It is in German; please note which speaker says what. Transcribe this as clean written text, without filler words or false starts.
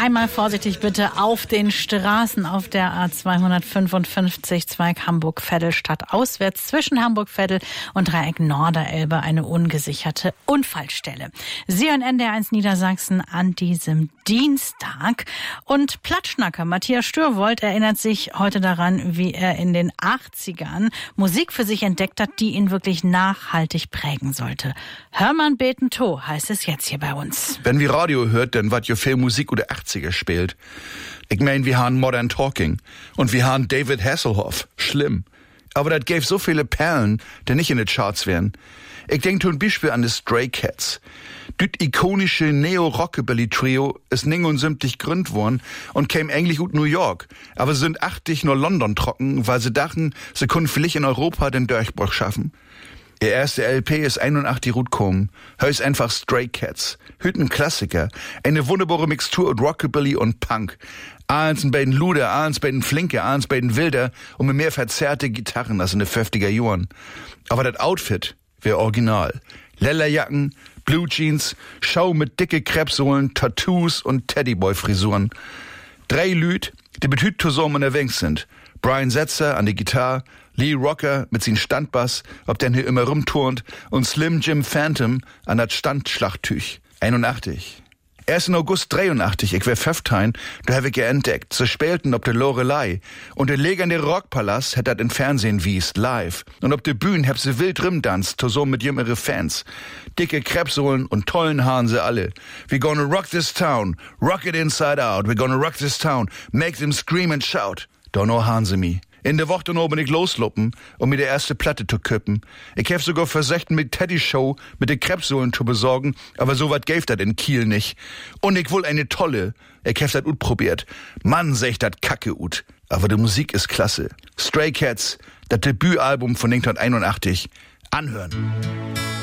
Speaker 1: Einmal vorsichtig bitte auf den Straßen auf der A255 Zweig Hamburg-Veddel stadtauswärts zwischen Hamburg-Veddel und Dreieck Norderelbe eine ungesicherte Unfallstelle. Sie hören NDR1 Niedersachsen an diesem Dienstag. Und Plattschnacker Matthias Störwold erinnert sich heute daran, wie er in den 80ern Musik für sich entdeckt hat, die ihn wirklich nachhaltig prägen sollte. Hörmann beten to heißt es jetzt hier bei uns.
Speaker 2: Wenn wir Radio hört, dann wat jo viel Musik oder 80er spielt. Ich mein, wir haben Modern Talking und wir haben David Hasselhoff. Schlimm. Aber das gäbe so viele Perlen, die nicht in den Charts wären. Ich denk zum Beispiel an die Stray Cats. Das ikonische Neo-Rockabilly-Trio ist 79 gegründet worden und käme eigentlich aus New York. Aber sie sind 80 nur London trocken, weil sie dachten, sie können vielleicht in Europa den Durchbruch schaffen. Ihr erste LP ist 81 gut gekommen. Heißt einfach Stray Cats. Hütten Klassiker. Eine wunderbare Mixtur aus Rockabilly und Punk. Eins bei den Luder, eins bei den Flinke, eins bei den Wilder und mit mehr verzerrte Gitarren als in den 50er Jahren. Aber das Outfit wäre original. Lederjacken, Blue Jeans, Schau mit dicke Krebssohlen, Tattoos und Teddyboy-Frisuren. 3 Lüd, die mit Hüt zusammen unterwegs sind. Brian Setzer an die Gitarre, Lee Rocker mit sin Standbass, ob der hier immer rumturnt, und Slim Jim Phantom an das Standschlachttüch. 81. Erst in August 83, ich wär 15, da hab ich entdeckt. Sie spielten ob der Lorelei. Und der legendäre Rockpalast hat dat in Fernsehen wiest, live. Und ob der Bühne hab sie wild rumdanzt, zusammen mit jüngere Fans. Dicke Krebssohlen und tollen Haaren sie alle. We gonna rock this town, rock it inside out. We gonna rock this town, make them scream and shout. Don't know haaren sie mi. In der Woche noch bin ich losluppen, um mir die erste Platte zu kippen. Ich hab sogar versucht, mit Teddy Show mit den Krebssohlen zu besorgen, aber so wat gäf dat in Kiel nicht. Und ich will eine tolle. Ich hab dat ut probiert. Mann, sech dat kacke ut. Aber die Musik ist klasse. Stray Cats, das Debütalbum von 1981. Anhören.